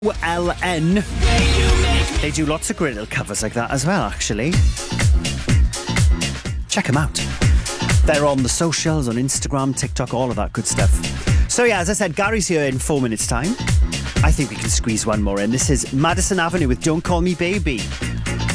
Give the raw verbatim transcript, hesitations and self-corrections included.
L N. They do lots of great little covers like that as well, actually. Check them out. They're on the socials, on Instagram, TikTok, all of that good stuff. So yeah, as I said, Gary's here in four minutes' time. I think we can squeeze one more in. This is Madison Avenue with Don't Call Me Baby.